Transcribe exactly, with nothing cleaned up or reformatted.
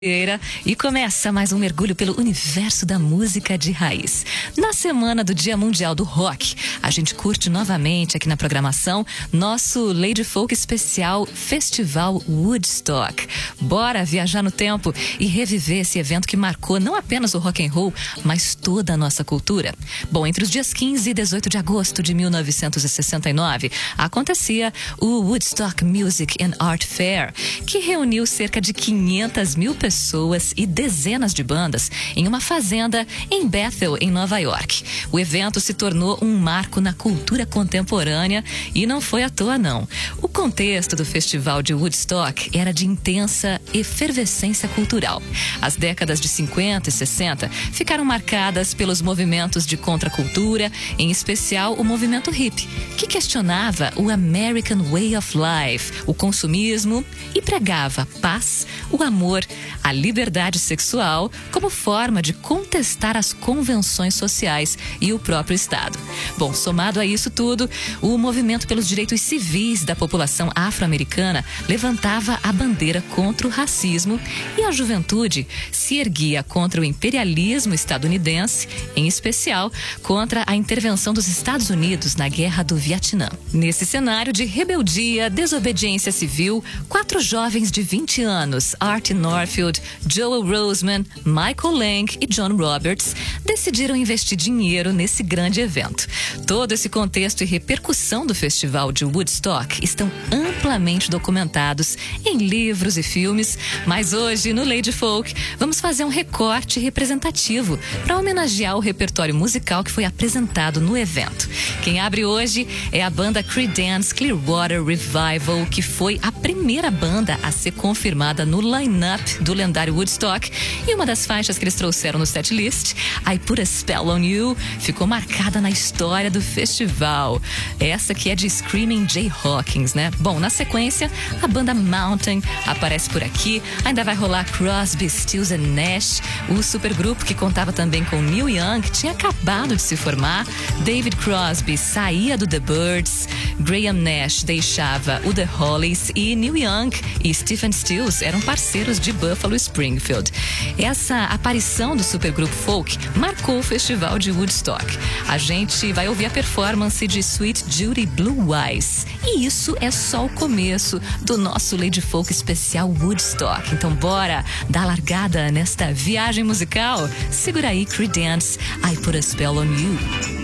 E começa mais um mergulho pelo universo da música de raiz. Na semana do Dia Mundial do Rock, a gente curte novamente aqui na programação nosso Lady Folk especial Festival Woodstock. Bora viajar no tempo e reviver esse evento que marcou não apenas o rock and roll, mas toda a nossa cultura. Bom, entre os dias quinze e dezoito de agosto de mil novecentos e sessenta e nove, acontecia o Woodstock Music and Art Fair, que reuniu cerca de quinhentas mil pessoas pessoas e dezenas de bandas em uma fazenda em Bethel, em Nova York. O evento se tornou um marco na cultura contemporânea e não foi à toa, não. O contexto do festival de Woodstock era de intensa efervescência cultural. As décadas de cinquenta e sessenta ficaram marcadas pelos movimentos de contracultura, em especial o movimento hippie, que questionava o American Way of Life, o consumismo, e pregava paz, o amor, a liberdade sexual como forma de contestar as convenções sociais e o próprio Estado. Bom, somado a isso tudo, o movimento pelos direitos civis da população afro-americana levantava a bandeira contra o racismo e a juventude se erguia contra o imperialismo estadunidense, em especial contra a intervenção dos Estados Unidos na Guerra do Vietnã. Nesse cenário de rebeldia, desobediência civil, quatro jovens de vinte anos, Art Norfield, Joel Roseman, Michael Lang e John Roberts, decidiram investir dinheiro nesse grande evento. Todo esse contexto e repercussão do festival de Woodstock estão amplamente documentados em livros e filmes, mas hoje, no Lady Folk, vamos fazer um recorte representativo para homenagear o repertório musical que foi apresentado no evento. Quem abre hoje é a banda Creedence Clearwater Revival, que foi a primeira banda a ser confirmada no line-up do lendário Woodstock, e uma das faixas que eles trouxeram no setlist, I Put a Spell on You, ficou marcada na história do festival. Essa que é de Screaming Jay Hawkins, né? Bom, na sequência, a banda Mountain aparece por aqui, ainda vai rolar Crosby, Stills and Nash, o supergrupo que contava também com Neil Young, que tinha acabado de se formar, David Crosby saía do The Byrds, Graham Nash deixava o The Hollies e Neil Young e Stephen Stills eram parceiros de Buffalo Springfield. Essa aparição do supergrupo folk marcou o festival de Woodstock. A gente vai ouvir a performance de Sweet Judy Blue Eyes. E isso é só o começo do nosso Lady Folk especial Woodstock. Então bora dar largada nesta viagem musical? Segura aí, Creedence, I Put a Spell on You.